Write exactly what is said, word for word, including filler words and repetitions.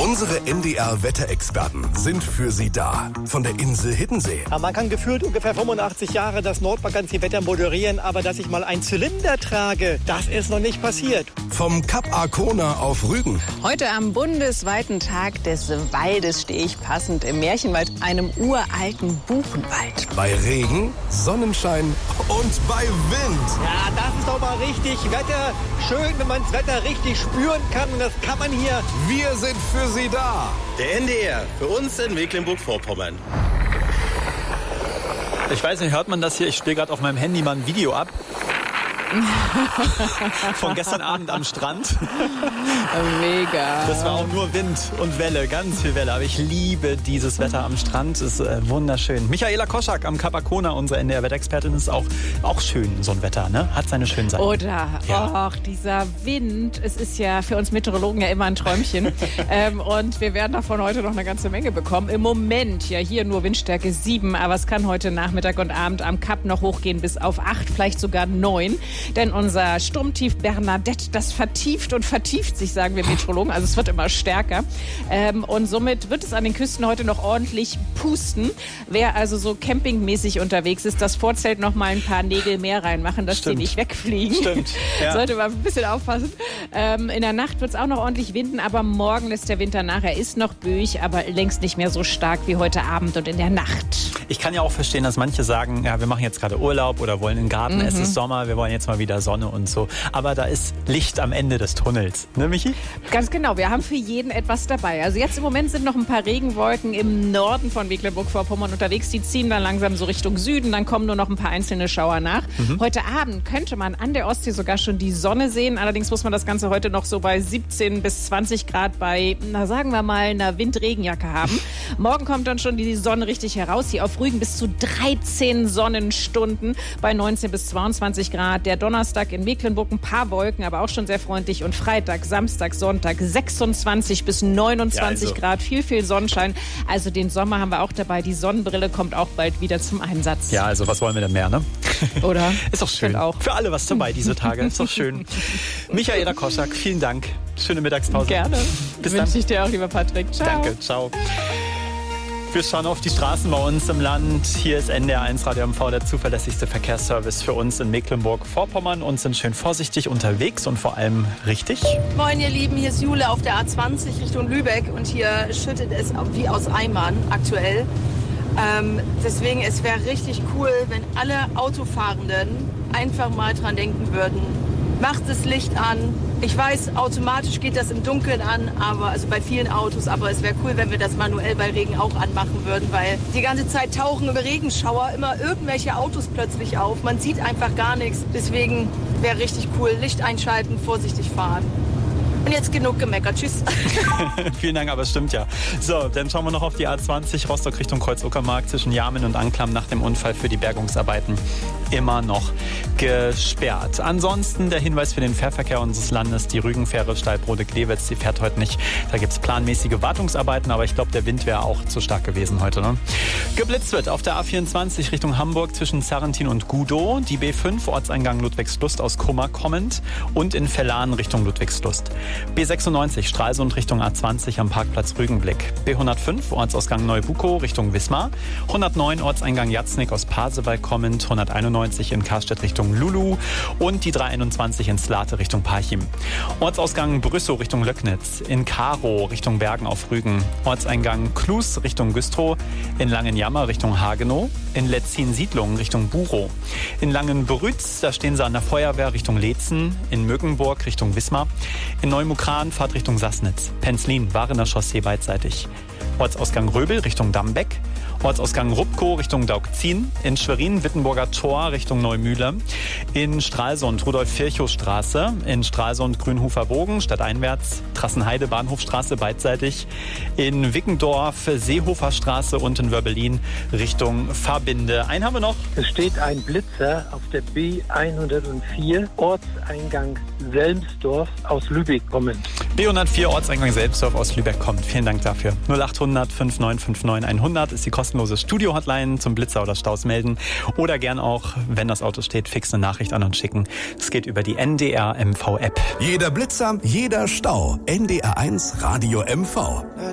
Unsere N D R-Wetterexperten sind für Sie da. Von der Insel Hiddensee. Ja, man kann gefühlt ungefähr fünfundachtzig Jahre das Nordmagazin-Wetter moderieren, aber dass ich mal einen Zylinder trage, das ist noch nicht passiert. Vom Kap Arkona auf Rügen. Heute am bundesweiten Tag des Waldes stehe ich passend im Märchenwald, einem uralten Buchenwald. Bei Regen, Sonnenschein und bei Wind. Ja, das ist doch mal richtig Wetter. Schön, wenn man das Wetter richtig spüren kann. Und das kann man hier. Wir sind für Sie da. Der N D R, für uns in Mecklenburg-Vorpommern. Ich weiß nicht, hört man das hier? Ich spiele gerade auf meinem Handy mal ein Video ab. Von gestern Abend am Strand. Mega. Das war auch nur Wind und Welle, ganz viel Welle. Aber ich liebe dieses Wetter am Strand. Es ist äh, wunderschön. Michaela Koschak am Kap Arkona, unsere N D R-Wetterexpertin, ist auch, auch schön, so ein Wetter, ne? Hat seine schönen Seiten. Oder, ja. Och, dieser Wind. Es ist ja für uns Meteorologen ja immer ein Träumchen. ähm, und wir werden davon heute noch eine ganze Menge bekommen. Im Moment ja hier nur Windstärke sieben, aber es kann heute Nachmittag und Abend am Kap noch hochgehen bis auf acht, vielleicht sogar neun. Denn unser Sturmtief Bernadette, das vertieft und vertieft sich, sagen wir Meteorologen. Also es wird immer stärker. Ähm, und somit wird es an den Küsten heute noch ordentlich pusten. Wer also so campingmäßig unterwegs ist, das Vorzelt noch mal ein paar Nägel mehr reinmachen, dass Stimmt. die nicht wegfliegen. Stimmt. Ja. Sollte man ein bisschen aufpassen. Ähm, in der Nacht wird es auch noch ordentlich winden, aber morgen lässt der Winter nach. Er ist noch böig, aber längst nicht mehr so stark wie heute Abend und in der Nacht. Ich kann ja auch verstehen, dass manche sagen, ja, wir machen jetzt gerade Urlaub oder wollen in den Garten, Mhm. es ist Sommer, wir wollen jetzt mal wieder Sonne und so. Aber da ist Licht am Ende des Tunnels. Ne, Michi? Ganz genau, wir haben für jeden etwas dabei. Also jetzt im Moment sind noch ein paar Regenwolken im Norden von Mecklenburg-Vorpommern unterwegs. Die ziehen dann langsam so Richtung Süden, dann kommen nur noch ein paar einzelne Schauer nach. Mhm. Heute Abend könnte man an der Ostsee sogar schon die Sonne sehen. Allerdings muss man das Ganze heute noch so bei siebzehn bis zwanzig Grad bei, na sagen wir mal, einer Windregenjacke haben. Morgen kommt dann schon die Sonne richtig heraus. Hier auf Rügen bis zu dreizehn Sonnenstunden bei neunzehn bis zweiundzwanzig Grad. Der Donnerstag in Mecklenburg ein paar Wolken, aber auch schon sehr freundlich. Und Freitag, Samstag, Sonntag sechsundzwanzig bis neunundzwanzig ja, also. Grad. Viel, viel Sonnenschein. Also den Sommer haben wir auch dabei. Die Sonnenbrille kommt auch bald wieder zum Einsatz. Ja, also was wollen wir denn mehr, ne? Oder? Ist doch schön. Auch. Für alle was dabei diese Tage. Ist doch schön. Michaela Koschak, vielen Dank. Schöne Mittagspause. Gerne. Bis Wünsche dann. ich dir auch, lieber Patrick. Ciao. Danke, ciao. Wir schauen auf die Straßen bei uns im Land. Hier ist N D R eins Radio M V, der zuverlässigste Verkehrsservice für uns in Mecklenburg-Vorpommern, und sind schön vorsichtig unterwegs und vor allem richtig. Moin ihr Lieben, hier ist Jule auf der A zwanzig Richtung Lübeck und hier schüttet es wie aus Eimern aktuell. Ähm, deswegen, es wäre richtig cool, wenn alle Autofahrenden einfach mal dran denken würden, macht das Licht an. Ich weiß, automatisch geht das im Dunkeln an, aber also bei vielen Autos, aber es wäre cool, wenn wir das manuell bei Regen auch anmachen würden, weil die ganze Zeit tauchen über Regenschauer immer irgendwelche Autos plötzlich auf. Man sieht einfach gar nichts. Deswegen wäre richtig cool, Licht einschalten, vorsichtig fahren. Und jetzt genug gemeckert. Tschüss. Vielen Dank, aber es stimmt ja. So, dann schauen wir noch auf die A zwanzig Rostock Richtung Kreuz-Uckermark zwischen Jarmen und Anklam nach dem Unfall für die Bergungsarbeiten immer noch gesperrt. Ansonsten der Hinweis für den Fährverkehr unseres Landes, die Rügenfähre Steilbrode-Glewitz, die fährt heute nicht. Da gibt es planmäßige Wartungsarbeiten, aber ich glaube, der Wind wäre auch zu stark gewesen heute. Ne? Geblitzt wird auf der A vierundzwanzig Richtung Hamburg zwischen Sarrentin und Gudow, die B fünf Ortseingang Ludwigslust aus Kummer kommend und in Vellan Richtung Ludwigslust. B sechsundneunzig Stralsund Richtung A zwanzig am Parkplatz Rügenblick. B hundertfünf Ortsausgang Neubukow Richtung Wismar. hundertneun Ortseingang Jatznik aus Pasewalk kommend. hunderteinundneunzig in Karstedt Richtung Lulu. Und die dreihunderteinundzwanzig in Slate Richtung Parchim. Ortsausgang Brüssow Richtung Löcknitz. In Karow Richtung Bergen auf Rügen. Ortseingang Klus Richtung Güstrow. In Langenjammer Richtung Hagenow. In Letzin-Siedlungen Richtung Burow. In Langenbrütz, da stehen sie an der Feuerwehr Richtung Leetzen. In Möckenburg Richtung Wismar. In Neumukran Fahrt Richtung Sassnitz. Penzlin, Warener Chaussee beidseitig. Ortsausgang Röbel Richtung Dambeck. Ortsausgang Rupkow Richtung Daugzin. In Schwerin Wittenburger Tor Richtung Neumühle. In Stralsund Rudolf-Virchow-Straße. In Stralsund Grünhofer-Bogen stadteinwärts. Trassenheide Bahnhofstraße beidseitig. In Wickendorf Seehofer Straße und in Wörbelin Richtung Verbinde. Einen haben wir noch. Es steht ein Blitzer auf der B hundertvier Ortseingang Selmsdorf aus Lübeck kommend. B hundertvier Ortseingang Selmsdorf aus Lübeck kommt. Vielen Dank dafür. null achthundert fünfundneunzig neunundfünfzig neunhundert ist die Kosten kostenlose Studio-Hotline zum Blitzer oder Staus melden oder gern auch, wenn das Auto steht, fix eine Nachricht an uns schicken. Es geht über die N D R M V App. Jeder Blitzer, jeder Stau. N D R eins Radio M V.